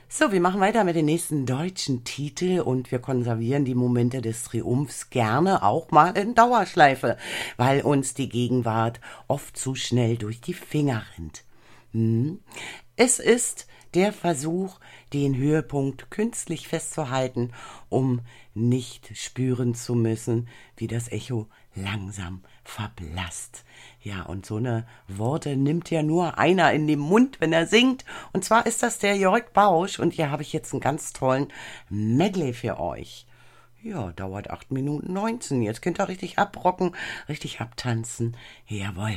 So, wir machen weiter mit den nächsten deutschen Titel und wir konservieren die Momente des Triumphs gerne auch mal in Dauerschleife, weil uns die Gegenwart oft zu schnell durch die Finger rinnt. Es ist der Versuch, den Höhepunkt künstlich festzuhalten, um nicht spüren zu müssen, wie das Echo langsam verblasst. Ja, und so eine Worte nimmt ja nur einer in den Mund, wenn er singt. Und zwar ist das der Jörg Bausch. Und hier habe ich jetzt einen ganz tollen Medley für euch. Ja, dauert 8 Minuten 19. Jetzt könnt ihr richtig abrocken, richtig abtanzen. Jawohl.